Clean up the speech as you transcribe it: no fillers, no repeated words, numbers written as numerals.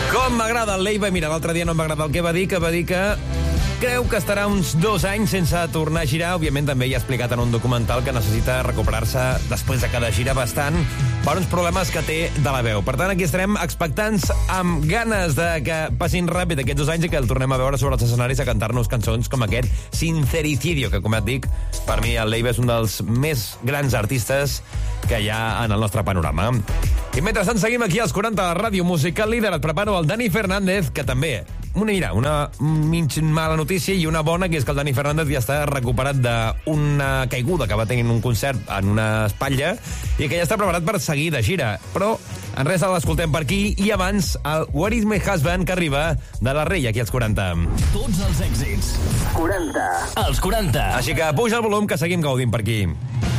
Com m'agrada el Leiva. Mira, l'altre dia no em va agradar el que va dir que creu que estarà uns 2 anys sense tornar a girar. Òbviament també ja ha explicat en un documental que necessita recuperar-se després de cada gira bastant per uns problemes que té de la veu. Per tant, aquí estarem expectants amb ganes de que passin ràpid aquests 2 anys i que el tornem a veure sobre els escenaris a cantar-nos cançons com aquest Sincericidio, que, com et dic, per mi el Leiva és un dels més grans artistes que hi ha en el nostre panorama. I mentrestant seguim aquí als 40 de la Ràdio Musical Líder. Et preparo el Dani Fernández, que també... una mig mala notícia i una bona, que és que el Dani Fernández ja està recuperat d'una caiguda que va tenir en un concert en una espatlla i que ja està preparat per seguir de gira. Però en res l'escoltem per aquí i abans el Where is my husband, que arriba de la Rei aquí als 40. Tots els èxits. 40. Els 40. Així que puja el volum, que seguim gaudint per aquí.